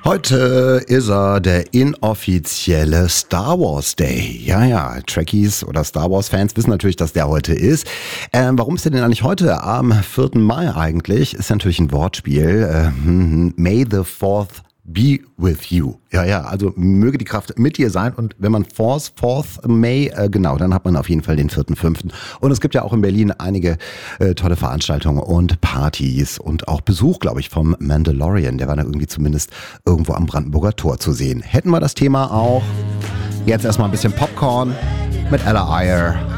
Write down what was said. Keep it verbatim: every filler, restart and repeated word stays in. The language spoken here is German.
Heute ist er der inoffizielle Star Wars Day. Ja, ja, Trekkies oder Star Wars Fans wissen natürlich, dass der heute ist. Ähm, warum ist der denn eigentlich heute am vierten Mai eigentlich? Ist natürlich ein Wortspiel. Äh, May the fourth be with you. Ja, ja, also möge die Kraft mit dir sein. Und wenn man Force, fourth May, äh, genau, dann hat man auf jeden Fall den vierten fünften Und es gibt ja auch in Berlin einige äh, tolle Veranstaltungen und Partys und auch Besuch, glaube ich, vom Mandalorian. Der war da irgendwie zumindest irgendwo am Brandenburger Tor zu sehen. Hätten wir das Thema auch. Jetzt erstmal ein bisschen Popcorn mit Ella Eyre.